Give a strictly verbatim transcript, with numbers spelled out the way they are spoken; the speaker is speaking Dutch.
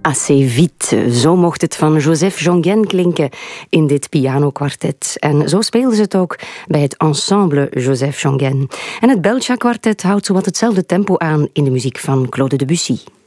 Assez vite. Zo mocht het van Joseph Jongen klinken in dit pianokwartet. En zo speelden ze het ook bij het ensemble Joseph Jongen. En het Belcha kwartet houdt zowat hetzelfde tempo aan in de muziek van Claude Debussy.